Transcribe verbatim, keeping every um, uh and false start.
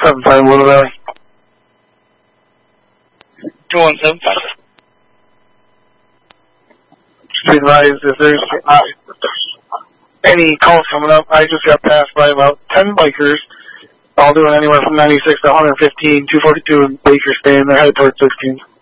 seven five Little Valley. two one seven five. Be advised if there's uh, any calls coming up. I just got passed by about ten bikers, all doing anywhere from ninety-six to one fifteen, two forty-two, and Baker staying. They're headed towards sixteen.